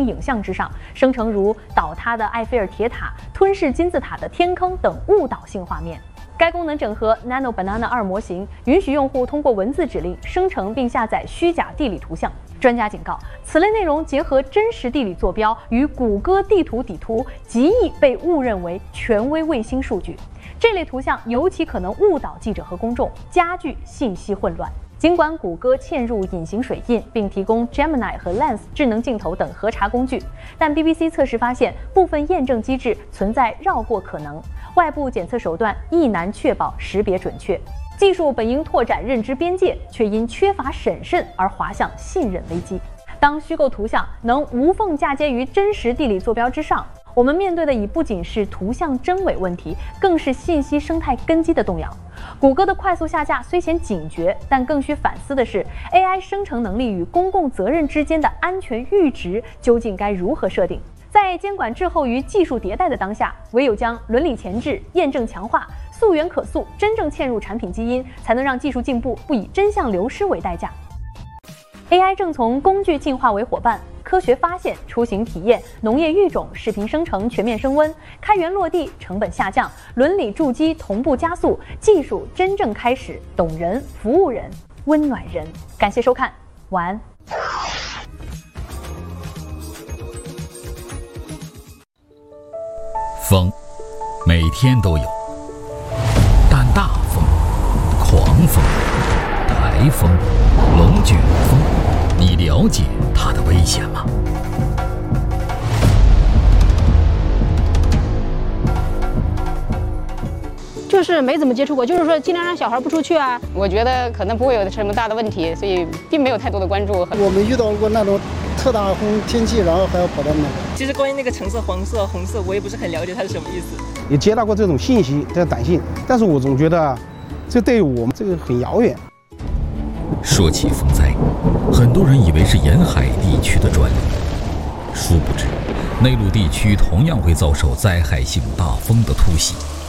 星影像之上，生成如倒塌的埃菲尔铁塔、吞噬金字塔的天坑等误导性画面。该功能整合 Nano Banana 2模型，允许用户通过文字指令生成并下载虚假地理图像。专家警告，此类内容结合真实地理坐标与谷歌地图底图，极易被误认为权威卫星数据。这类图像尤其可能误导记者和公众，加剧信息混乱。尽管谷歌嵌入隐形水印，并提供 Gemini 和 Lens 智能镜头等核查工具，但 BBC 测试发现，部分验证机制存在绕过可能，外部检测手段亦难确保识别准确。技术本应拓展认知边界，却因缺乏审慎而滑向信任危机。当虚构图像能无缝嫁接于真实地理坐标之上，我们面对的已不仅是图像真伪问题，更是信息生态根基的动摇。谷歌的快速下架虽显警觉，但更需反思的是 AI 生成能力与公共责任之间的安全阈值究竟该如何设定。在监管滞后于技术迭代的当下，唯有将伦理前置、验证强化、溯源可溯真正嵌入产品基因，才能让技术进步不以真相流失为代价。AI 正从工具进化为伙伴，科学发现、出行体验、农业育种、视频生成全面升温，开源落地，成本下降，伦理筑基同步加速，技术真正开始懂人、服务人、温暖人。感谢收看，晚安。 风，每天都有，但大风、狂风、台风、龙卷风，你了解它的危险吗？ 就是没怎么接触过，就是说尽量让小孩不出去啊。 我觉得可能不会有什么大的问题，所以并没有太多的关注。 我们遇到过那种特大风天气，然后还要跑到那。 其实关于那个橙色、黄色、红色，我也不是很了解它是什么意思。 也接到过这种信息的短信，但是我总觉得这对我们这个很遥远。 说起风灾，很多人以为是沿海地区的专利，殊不知内陆地区同样会遭受灾害性大风的突袭。